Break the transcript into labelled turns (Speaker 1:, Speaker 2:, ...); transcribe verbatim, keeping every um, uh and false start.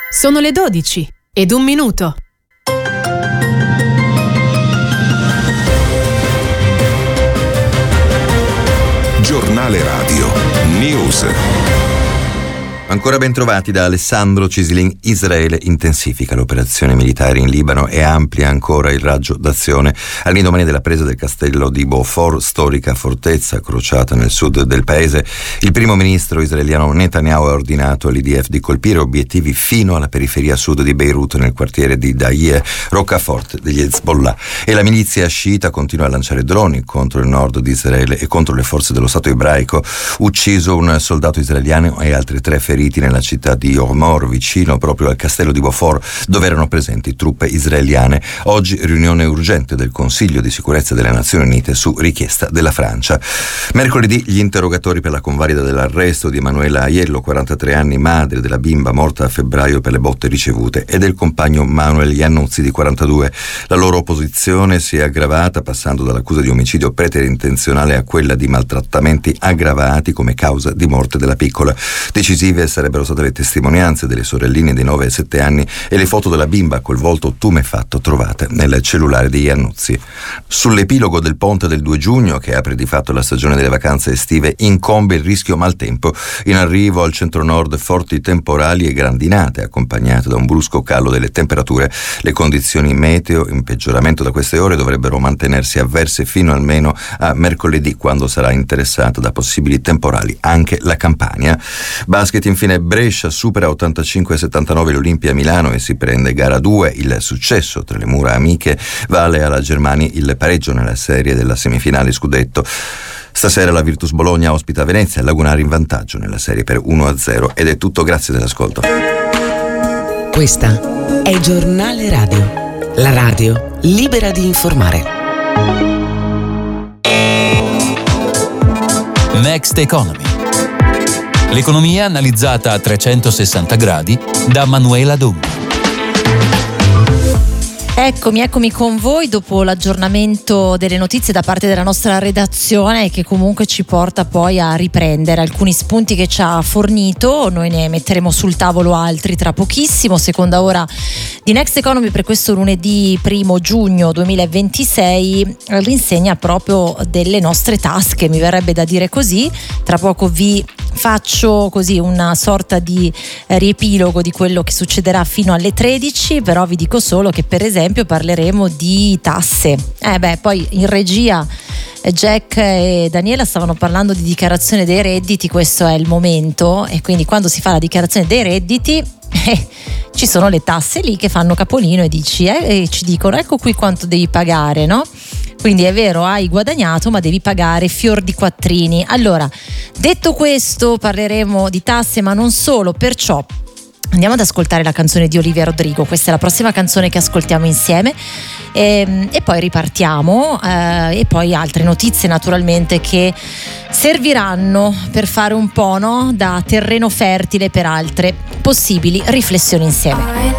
Speaker 1: Sono le dodici ed un minuto.
Speaker 2: Giornale Radio News.
Speaker 3: Ancora ben trovati da Alessandro Cisilin. Israele intensifica le operazioni militari in Libano e amplia ancora il raggio d'azione. All'indomani della presa del castello di Beaufort, storica fortezza crociata nel sud del paese, il primo ministro israeliano Netanyahu ha ordinato all'I D F di colpire obiettivi fino alla periferia sud di Beirut, nel quartiere di Dahieh, roccaforte degli Hezbollah. E la milizia sciita continua a lanciare droni contro il nord di Israele e contro le forze dello Stato ebraico. Ucciso un soldato israeliano e altri tre feriti nella città di Ormor, vicino proprio al castello di Beaufort, dove erano presenti truppe israeliane. Oggi riunione urgente del Consiglio di sicurezza delle Nazioni Unite su richiesta della Francia. Mercoledì gli interrogatori per la convalida dell'arresto di Emanuela Aiello, quarantatré anni, madre della bimba morta a febbraio per le botte ricevute, e del compagno Manuel Iannuzzi di quarantadue. La loro opposizione si è aggravata passando dall'accusa di omicidio preterintenzionale a quella di maltrattamenti aggravati come causa di morte della piccola. Decisive sarebbero state le testimonianze delle sorelline di nove e sette anni e le foto della bimba col volto tumefatto trovate nel cellulare di Iannuzzi. Sull'epilogo del ponte del due giugno, che apre di fatto la stagione delle vacanze estive, incombe il rischio maltempo. In arrivo al centro-nord forti temporali e grandinate, accompagnate da un brusco calo delle temperature. Le condizioni meteo, in peggioramento da queste ore, dovrebbero mantenersi avverse fino almeno a mercoledì, quando sarà interessata da possibili temporali anche la Campania. Basket infine. Brescia supera ottantacinque a settantanove l'Olimpia Milano e si prende gara due. Il successo tra le mura amiche vale alla Germani il pareggio nella serie della semifinale scudetto. Stasera la Virtus Bologna ospita Venezia e Lagunari in vantaggio nella serie per uno a zero. Ed è tutto, grazie dell'ascolto.
Speaker 4: Questa è Giornale Radio, la radio libera di informare.
Speaker 5: Next Economy. L'economia analizzata a trecentosessanta gradi da Manuela Donghi.
Speaker 6: Eccomi, eccomi con voi dopo l'aggiornamento delle notizie da parte della nostra redazione, che comunque ci porta poi a riprendere alcuni spunti che ci ha fornito. Noi ne metteremo sul tavolo altri tra pochissimo. Seconda ora di Next Economy per questo lunedì primo giugno duemilaventisei, all'insegna proprio delle nostre tasche, mi verrebbe da dire così. Tra poco vi faccio così una sorta di riepilogo di quello che succederà fino alle tredici, però vi dico solo che per esempio parleremo di tasse. Eh beh, poi in regia Jack e Daniela stavano parlando di dichiarazione dei redditi, questo è il momento, e quindi quando si fa la dichiarazione dei redditi eh, ci sono le tasse lì che fanno capolino e dici eh, e ci dicono ecco qui quanto devi pagare, no? Quindi è vero, hai guadagnato ma devi pagare fior di quattrini. Allora, detto questo, parleremo di tasse ma non solo, perciò andiamo ad ascoltare la canzone di Olivia Rodrigo. Questa è la prossima canzone che ascoltiamo insieme e, e poi ripartiamo eh, e poi altre notizie naturalmente che serviranno per fare un po', no, da terreno fertile per altre possibili riflessioni insieme.